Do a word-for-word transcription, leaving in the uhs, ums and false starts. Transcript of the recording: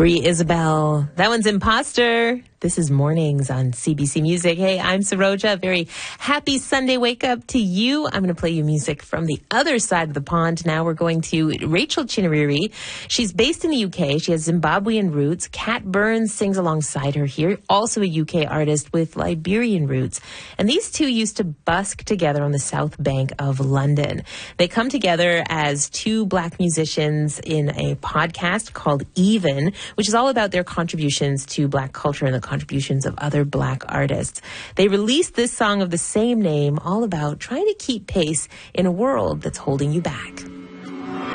Brie Isabel. That one's Imposter. This is Mornings on C B C Music. Hey, I'm Saroja. Very happy Sunday wake up to you. I'm going to play you music from the other side of the pond. Now we're going to Rachel Chinariri. She's based in the U K. She has Zimbabwean roots. Kat Burns sings alongside her here, also a U K artist with Liberian roots. And these two used to busk together on the South Bank of London. They come together as two black musicians in a podcast called Even, which is all about their contributions to black culture and the contributions of other black artists. They released this song of the same name, all about trying to keep pace in a world that's holding you back.